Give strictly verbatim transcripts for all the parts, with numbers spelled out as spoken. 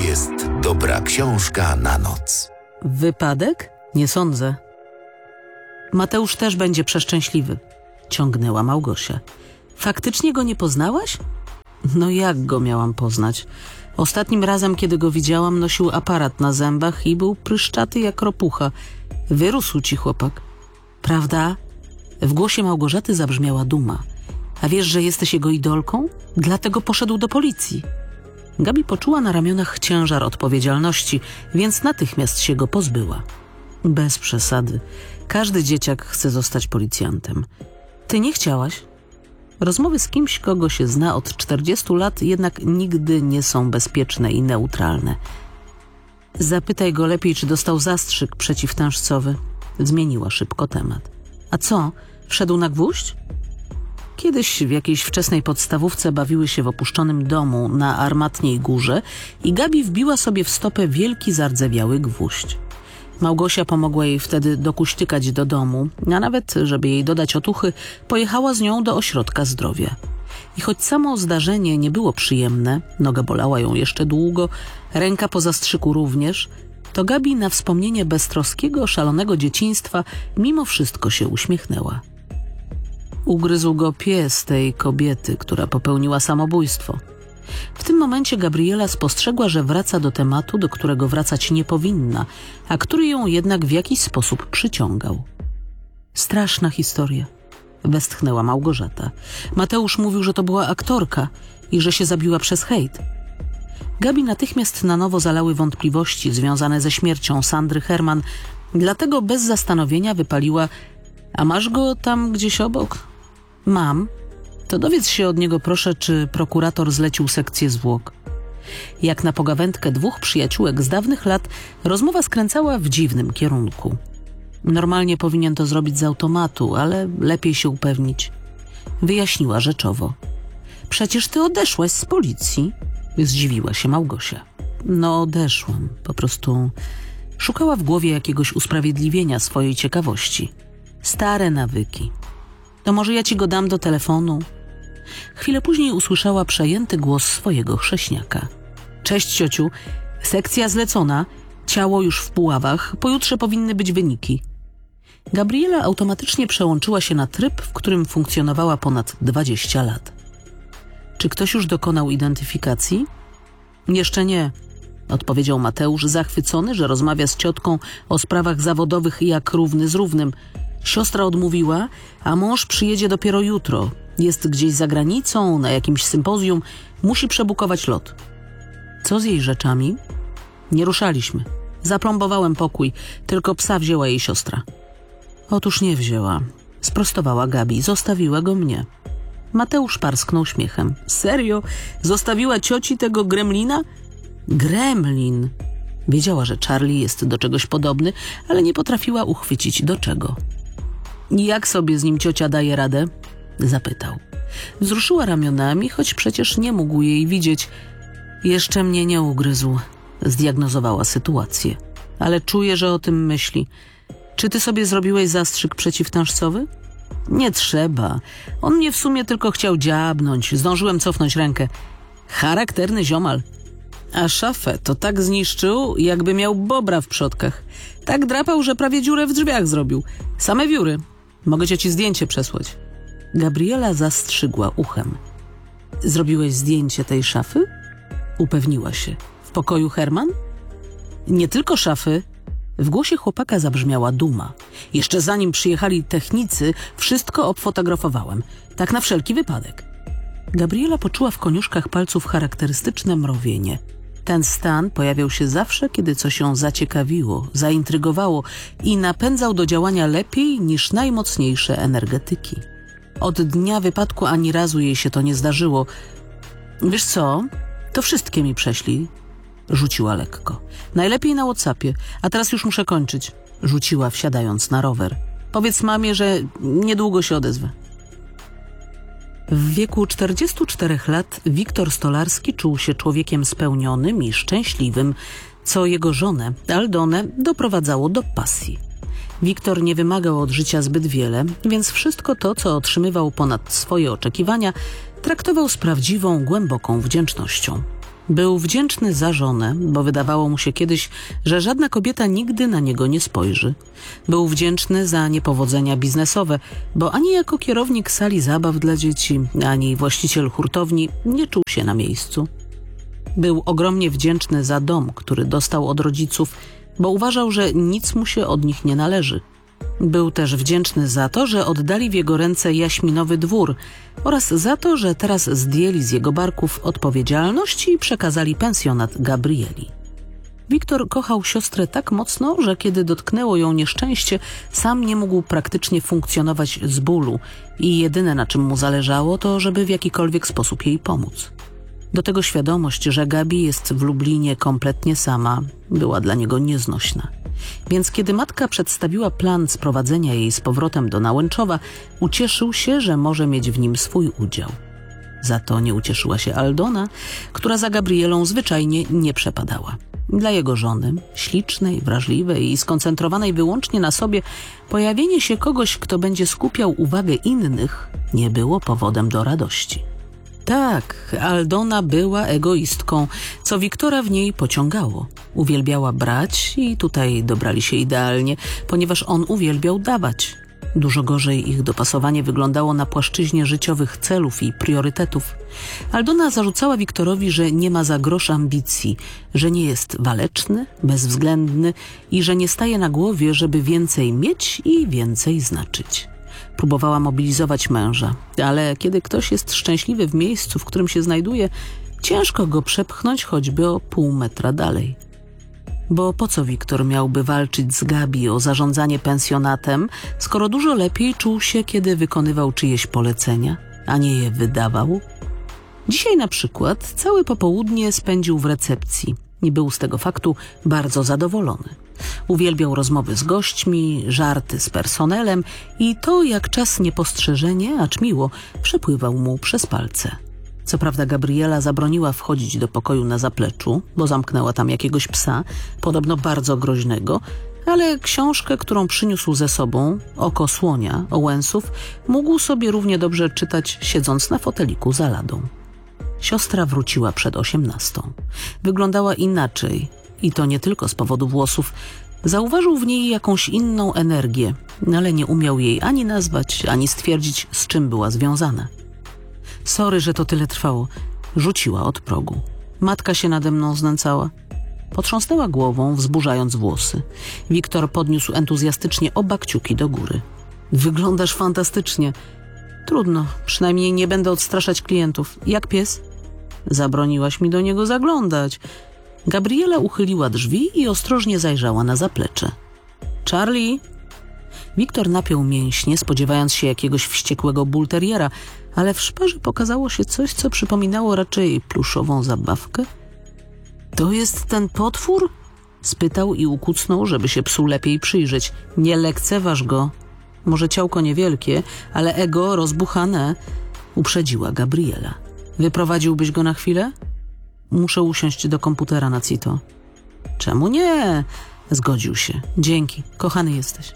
jest dobra książka na noc. Wypadek? Nie sądzę. Mateusz też będzie przeszczęśliwy, ciągnęła Małgosia. Faktycznie go nie poznałaś? No jak go miałam poznać? Ostatnim razem, kiedy go widziałam, nosił aparat na zębach i był pryszczaty jak ropucha. Wyrósł ci chłopak. Prawda? W głosie Małgorzaty zabrzmiała duma. A wiesz, że jesteś jego idolką? Dlatego poszedł do policji. Gabi poczuła na ramionach ciężar odpowiedzialności, więc natychmiast się go pozbyła. Bez przesady. Każdy dzieciak chce zostać policjantem. Ty nie chciałaś? Rozmowy z kimś, kogo się zna od czterdziestu lat, jednak nigdy nie są bezpieczne i neutralne. Zapytaj go lepiej, czy dostał zastrzyk przeciwtężcowy. Zmieniła szybko temat. A co? Wszedł na gwóźdź? Kiedyś w jakiejś wczesnej podstawówce bawiły się w opuszczonym domu na Armatniej Górze i Gabi wbiła sobie w stopę wielki zardzewiały gwóźdź. Małgosia pomogła jej wtedy dokuśtykać do domu, a nawet, żeby jej dodać otuchy, pojechała z nią do ośrodka zdrowia. I choć samo zdarzenie nie było przyjemne, noga bolała ją jeszcze długo, ręka po zastrzyku również, to Gabi na wspomnienie beztroskiego, szalonego dzieciństwa mimo wszystko się uśmiechnęła. Ugryzł go pies tej kobiety, która popełniła samobójstwo. W tym momencie Gabriela spostrzegła, że wraca do tematu, do którego wracać nie powinna, a który ją jednak w jakiś sposób przyciągał. Straszna historia, westchnęła Małgorzata. Mateusz mówił, że to była aktorka i że się zabiła przez hejt. Gabi natychmiast na nowo zalały wątpliwości związane ze śmiercią Sandry Herman, dlatego bez zastanowienia wypaliła: a masz go tam gdzieś obok? Mam. To dowiedz się od niego proszę, czy prokurator zlecił sekcję zwłok. Jak na pogawędkę dwóch przyjaciółek z dawnych lat, rozmowa skręcała w dziwnym kierunku. Normalnie powinien to zrobić z automatu, ale lepiej się upewnić. Wyjaśniła rzeczowo. Przecież ty odeszłaś z policji? Zdziwiła się Małgosia. No odeszłam, po prostu szukała w głowie jakiegoś usprawiedliwienia swojej ciekawości. Stare nawyki. To może ja ci go dam do telefonu? Chwilę później usłyszała przejęty głos swojego chrześniaka. Cześć ciociu, sekcja zlecona, ciało już w Puławach, pojutrze powinny być wyniki. Gabriela automatycznie przełączyła się na tryb, w którym funkcjonowała ponad dwadzieścia lat. Czy ktoś już dokonał identyfikacji? Jeszcze nie, odpowiedział Mateusz, zachwycony, że rozmawia z ciotką o sprawach zawodowych jak równy z równym. Siostra odmówiła, a mąż przyjedzie dopiero jutro. Jest gdzieś za granicą, na jakimś sympozjum. Musi przebukować lot. Co z jej rzeczami? Nie ruszaliśmy. Zaplombowałem pokój, tylko psa wzięła jej siostra. Otóż nie wzięła. Sprostowała Gabi, zostawiła go mnie. Mateusz parsknął śmiechem. Serio? Zostawiła cioci tego gremlina? Gremlin! Wiedziała, że Charlie jest do czegoś podobny, ale nie potrafiła uchwycić do czego. Jak sobie z nim ciocia daje radę? Zapytał. Wzruszyła ramionami, choć przecież nie mógł jej widzieć. Jeszcze mnie nie ugryzł, zdiagnozowała sytuację. Ale czuję, że o tym myśli. Czy ty sobie zrobiłeś zastrzyk przeciwtężcowy? Nie trzeba. On mnie w sumie tylko chciał dziabnąć. Zdążyłem cofnąć rękę. Charakterny ziomal. A szafę to tak zniszczył, jakby miał bobra w przodkach. Tak drapał, że prawie dziurę w drzwiach zrobił. Same wióry. Mogę ci zdjęcie przesłać. Gabriela zastrzygła uchem. Zrobiłeś zdjęcie tej szafy? Upewniła się. W pokoju Herman? Nie tylko szafy. W głosie chłopaka zabrzmiała duma. Jeszcze zanim przyjechali technicy, wszystko obfotografowałem. Tak na wszelki wypadek. Gabriela poczuła w koniuszkach palców charakterystyczne mrowienie. Ten stan pojawiał się zawsze, kiedy coś ją zaciekawiło, zaintrygowało i napędzał do działania lepiej niż najmocniejsze energetyki. Od dnia wypadku ani razu jej się to nie zdarzyło. Wiesz co? To wszystkie mi prześlij. Rzuciła lekko. Najlepiej na WhatsAppie, a teraz już muszę kończyć. Rzuciła, wsiadając na rower. Powiedz mamie, że niedługo się odezwę. W wieku czterdziestu czterech lat Wiktor Stolarski czuł się człowiekiem spełnionym i szczęśliwym, co jego żonę, Aldonę, doprowadzało do pasji. Wiktor nie wymagał od życia zbyt wiele, więc wszystko to, co otrzymywał ponad swoje oczekiwania, traktował z prawdziwą, głęboką wdzięcznością. Był wdzięczny za żonę, bo wydawało mu się kiedyś, że żadna kobieta nigdy na niego nie spojrzy. Był wdzięczny za niepowodzenia biznesowe, bo ani jako kierownik sali zabaw dla dzieci, ani właściciel hurtowni nie czuł się na miejscu. Był ogromnie wdzięczny za dom, który dostał od rodziców, bo uważał, że nic mu się od nich nie należy. Był też wdzięczny za to, że oddali w jego ręce jaśminowy dwór oraz za to, że teraz zdjęli z jego barków odpowiedzialność i przekazali pensjonat Gabrieli. Wiktor kochał siostrę tak mocno, że kiedy dotknęło ją nieszczęście, sam nie mógł praktycznie funkcjonować z bólu i jedyne, na czym mu zależało, to żeby w jakikolwiek sposób jej pomóc. Do tego świadomość, że Gabi jest w Lublinie kompletnie sama, była dla niego nieznośna. Więc kiedy matka przedstawiła plan sprowadzenia jej z powrotem do Nałęczowa, ucieszył się, że może mieć w nim swój udział. Za to nie ucieszyła się Aldona, która za Gabrielą zwyczajnie nie przepadała. Dla jego żony, ślicznej, wrażliwej i skoncentrowanej wyłącznie na sobie, pojawienie się kogoś, kto będzie skupiał uwagę innych, nie było powodem do radości. Tak, Aldona była egoistką, co Wiktora w niej pociągało. Uwielbiała brać i tutaj dobrali się idealnie, ponieważ on uwielbiał dawać. Dużo gorzej ich dopasowanie wyglądało na płaszczyźnie życiowych celów i priorytetów. Aldona zarzucała Wiktorowi, że nie ma za grosz ambicji, że nie jest waleczny, bezwzględny i że nie staje na głowie, żeby więcej mieć i więcej znaczyć. Próbowała mobilizować męża, ale kiedy ktoś jest szczęśliwy w miejscu, w którym się znajduje, ciężko go przepchnąć choćby o pół metra dalej. Bo po co Wiktor miałby walczyć z Gabi o zarządzanie pensjonatem, skoro dużo lepiej czuł się, kiedy wykonywał czyjeś polecenia, a nie je wydawał? Dzisiaj na przykład całe popołudnie spędził w recepcji i był z tego faktu bardzo zadowolony. Uwielbiał rozmowy z gośćmi, żarty z personelem i to, jak czas niepostrzeżenie, acz miło, przepływał mu przez palce. Co prawda Gabriela zabroniła wchodzić do pokoju na zapleczu, bo zamknęła tam jakiegoś psa, podobno bardzo groźnego, ale książkę, którą przyniósł ze sobą, Oko słonia, Ołęsów, mógł sobie równie dobrze czytać, siedząc na foteliku za ladą. Siostra wróciła przed osiemnastą. Wyglądała inaczej i to nie tylko z powodu włosów. Zauważył w niej jakąś inną energię, ale nie umiał jej ani nazwać, ani stwierdzić, z czym była związana. Sorry, że to tyle trwało. Rzuciła od progu. Matka się nade mną znęcała. Potrząsnęła głową, wzburzając włosy. Wiktor podniósł entuzjastycznie oba kciuki do góry. Wyglądasz fantastycznie. Trudno, przynajmniej nie będę odstraszać klientów. Jak pies? Zabroniłaś mi do niego zaglądać. Gabriela uchyliła drzwi i ostrożnie zajrzała na zaplecze. Charlie? Wiktor napiął mięśnie, spodziewając się jakiegoś wściekłego bulteriera, ale w szparze pokazało się coś, co przypominało raczej pluszową zabawkę. To jest ten potwór? Spytał i ukucnął, żeby się psu lepiej przyjrzeć. Nie lekceważ go. Może ciałko niewielkie, ale ego rozbuchane, uprzedziła Gabriela. Wyprowadziłbyś go na chwilę? Muszę usiąść do komputera na Cito. Czemu nie? Zgodził się. Dzięki, kochany jesteś.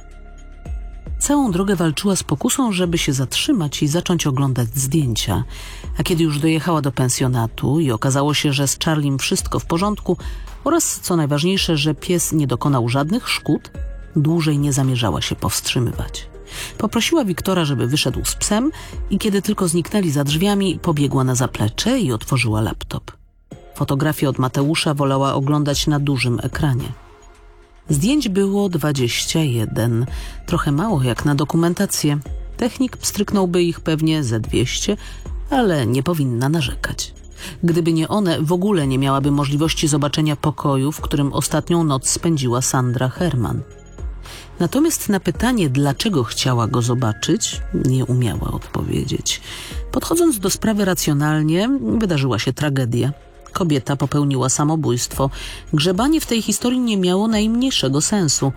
Całą drogę walczyła z pokusą, żeby się zatrzymać i zacząć oglądać zdjęcia. A kiedy już dojechała do pensjonatu i okazało się, że z Charliem wszystko w porządku oraz, co najważniejsze, że pies nie dokonał żadnych szkód, dłużej nie zamierzała się powstrzymywać. Poprosiła Wiktora, żeby wyszedł z psem i kiedy tylko zniknęli za drzwiami, pobiegła na zaplecze i otworzyła laptop. Fotografię od Mateusza wolała oglądać na dużym ekranie. Zdjęć było dwadzieścia jeden. Trochę mało jak na dokumentację. Technik pstryknąłby ich pewnie ze dwieście, ale nie powinna narzekać. Gdyby nie one, w ogóle nie miałaby możliwości zobaczenia pokoju, w którym ostatnią noc spędziła Sandra Herman. Natomiast na pytanie, dlaczego chciała go zobaczyć, nie umiała odpowiedzieć. Podchodząc do sprawy racjonalnie, wydarzyła się tragedia. Kobieta popełniła samobójstwo. Grzebanie w tej historii nie miało najmniejszego sensu.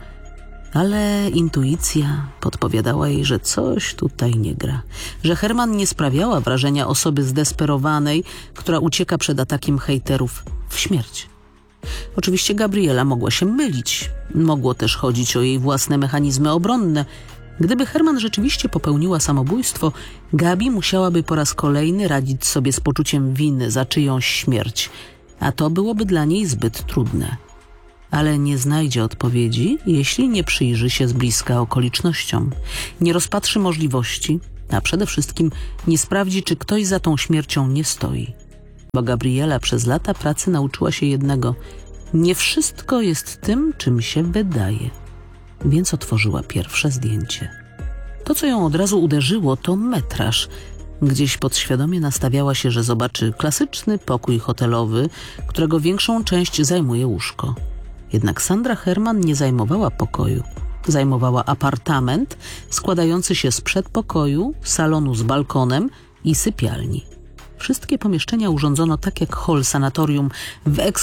Ale intuicja podpowiadała jej, że coś tutaj nie gra. Że Herman nie sprawiała wrażenia osoby zdesperowanej, która ucieka przed atakiem hejterów w śmierć. Oczywiście Gabriela mogła się mylić. Mogło też chodzić o jej własne mechanizmy obronne. Gdyby Herman rzeczywiście popełniła samobójstwo, Gabi musiałaby po raz kolejny radzić sobie z poczuciem winy za czyjąś śmierć. a to byłoby dla niej zbyt trudne. Ale nie znajdzie odpowiedzi, jeśli nie przyjrzy się z bliska okolicznościom, nie rozpatrzy możliwości, a przede wszystkim nie sprawdzi, czy ktoś za tą śmiercią nie stoi. Bo Gabriela przez lata pracy nauczyła się jednego: nie wszystko jest tym, czym się wydaje. Więc otworzyła pierwsze zdjęcie. To, co ją od razu uderzyło, to metraż. Gdzieś podświadomie nastawiała się, że zobaczy klasyczny pokój hotelowy, którego większą część zajmuje łóżko. Jednak Sandra Herman nie zajmowała pokoju. Zajmowała apartament składający się z przedpokoju, salonu z balkonem i sypialni. Wszystkie pomieszczenia urządzono tak jak hol sanatorium w